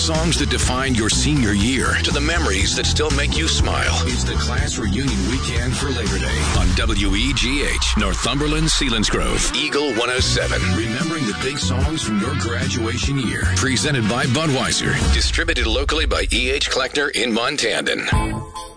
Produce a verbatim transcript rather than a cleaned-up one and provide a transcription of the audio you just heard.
songs that defined your senior year to the memories that still make you smile. It's the class reunion weekend for Labor Day on W E G H, Northumberland, Selinsgrove, Eagle one oh seven. Remembering the big songs from your graduation year. Presented by Budweiser. Distributed locally by E H Kleckner in Montandan.